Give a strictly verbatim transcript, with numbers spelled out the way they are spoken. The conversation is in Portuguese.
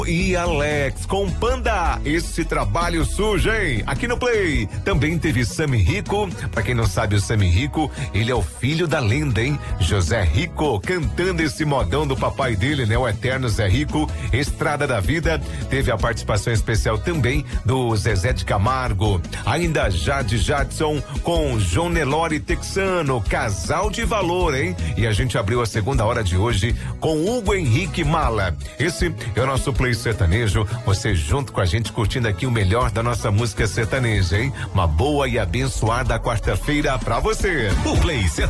E Alex com Panda, esse trabalho sujo, hein? Aqui no Play, também teve Sami Rico, pra quem não sabe o Sami Rico, ele é o filho da lenda, hein? José Rico, cantando esse modão do papai dele, né? O eterno Zé Rico, Estrada da Vida, teve a participação especial também do Zezé de Camargo, ainda Jade Jadson com João Nelore Texano, casal de valor, hein? E a gente abriu a segunda hora de hoje com Hugo Henrique Mala. Esse é o nosso Play Sertanejo, você junto com a gente curtindo aqui o melhor da nossa música sertaneja, hein? Uma boa e abençoada quarta-feira pra você. O Play Sertanejo